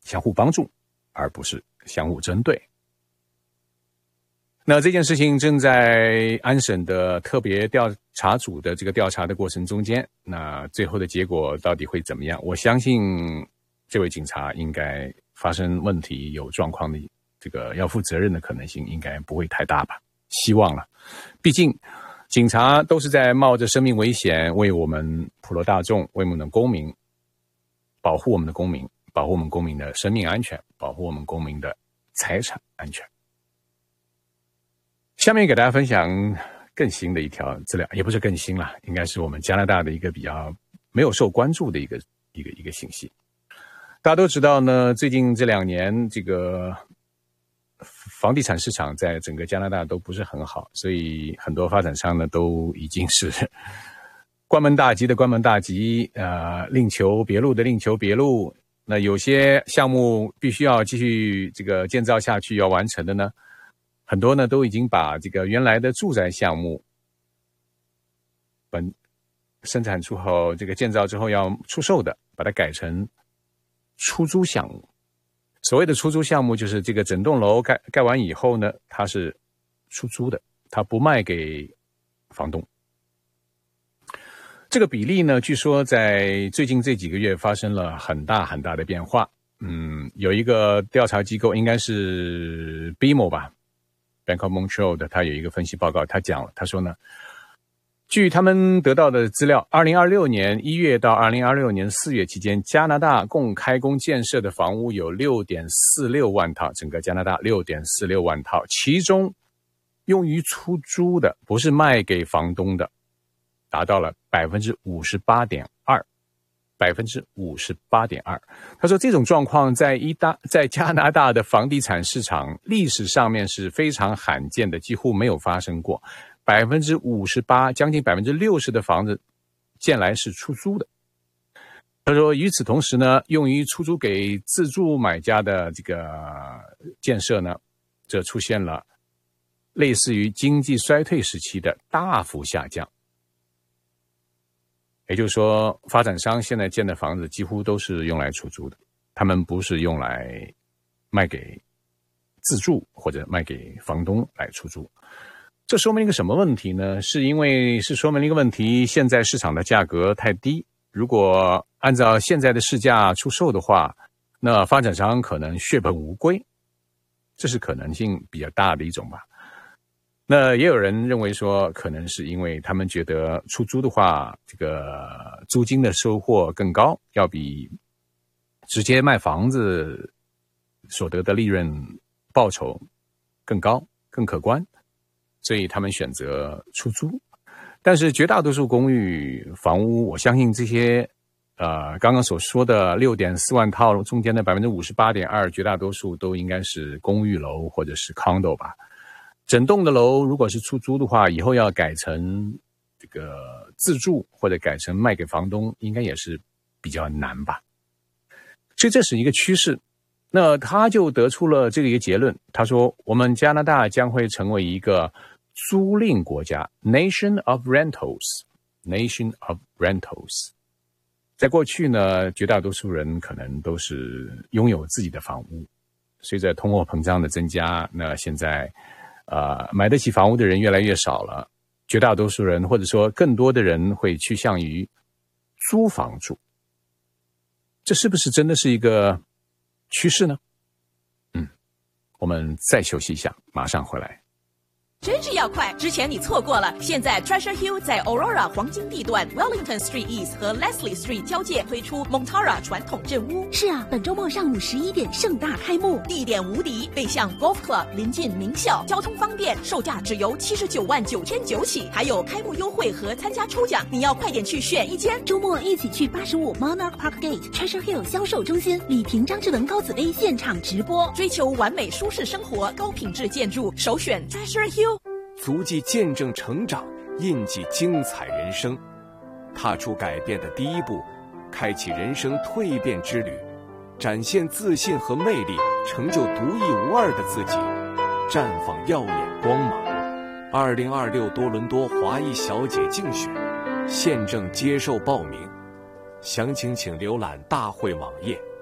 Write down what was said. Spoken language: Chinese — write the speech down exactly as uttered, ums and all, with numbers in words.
相互帮助，而不是相互针对。那这件事情正在安省的特别调查组的这个调查的过程中间，那最后的结果到底会怎么样？我相信这位警察应该发生问题有状况的这个要负责任的可能性应该不会太大吧，希望了。毕竟警察都是在冒着生命危险为我们普罗大众，为我们的公民保护我们的公民，保护我们公民的生命安全，保护我们公民的财产安全。下面给大家分享更新的一条资料，也不是更新啦，应该是我们加拿大的一个比较没有受关注的一个一个一个信息。大家都知道呢，最近这两年这个房地产市场在整个加拿大都不是很好，所以很多发展商呢都已经是关门大吉的关门大吉，呃，另求别路的另求别路。那有些项目必须要继续这个建造下去要完成的呢，很多呢都已经把这个原来的住宅项目本生产出后，这个建造之后要出售的，把它改成出租项目。所谓的出租项目就是这个整栋楼盖盖完以后呢，它是出租的，它不卖给房东。这个比例呢，据说在最近这几个月发生了很大很大的变化。嗯，有一个调查机构应该是 B M O 吧， Bank of Montreal 的，他有一个分析报告，他讲了，他说呢，据他们得到的资料，二零二六年一月到二零二六年四月期间，加拿大共开工建设的房屋有 六点四六万套，整个加拿大 六点四六万套，其中用于出租的，不是卖给房东的，达到了 百分之五十八点二， 百分之五十八点二。 他说这种状况在一大在加拿大的房地产市场历史上面是非常罕见的，几乎没有发生过。百分之五十八，将近百分之六十的房子建来是出租的。他说，与此同时呢，用于出租给自住买家的这个建设呢，这出现了类似于经济衰退时期的大幅下降。也就是说，发展商现在建的房子几乎都是用来出租的，他们不是用来卖给自住或者卖给房东来出租。这说明一个什么问题呢？是因为是说明了一个问题，现在市场的价格太低，如果按照现在的市价出售的话，那发展商可能血本无归，这是可能性比较大的一种吧。那也有人认为说，可能是因为他们觉得出租的话，这个租金的收获更高，要比直接卖房子所得的利润报酬更高更可观，所以他们选择出租。但是绝大多数公寓房屋，我相信这些呃刚刚所说的 六点四万套中间的 百分之五十八点二， 绝大多数都应该是公寓楼或者是 condo 吧。整栋的楼如果是出租的话，以后要改成这个自住或者改成卖给房东，应该也是比较难吧。所以这是一个趋势。那他就得出了这个一个结论，他说我们加拿大将会成为一个租赁国家 Nation of Rentals Nation of Rentals。 在过去呢，绝大多数人可能都是拥有自己的房屋，随着通货膨胀的增加，那现在呃，买得起房屋的人越来越少了，绝大多数人或者说更多的人会趋向于租房住。这是不是真的是一个趋势呢？嗯，我们再休息一下，马上回来。 真是要快！之前你错过了，现在 Treasure Hill 在 Aurora 黄金地段 Wellington Street East 和 Leslie Street 交界推出 Montara 传统镇屋。 是啊，本周末上午十一点盛大开幕， 地点无敌，背向 Golf Club， 临近名校，交通方便，售价只由七十九万九千九起，还有开幕优惠和参加抽奖，你要快点去选一间。 周末一起去八十五 Monarch Park Gate Treasure Hill 销售中心，李平张志文高紫薇现场直播。 追求完美舒适生活，高品质建筑，首选 Treasure Hill。 足迹见证成长，印记精彩人生，踏出改变的第一步，开启人生蜕变之旅，展现自信和魅力，成就独一无二的自己，绽放耀眼光芒。二零二六多伦多华裔小姐竞选现正接受报名，详情请浏览大会网页。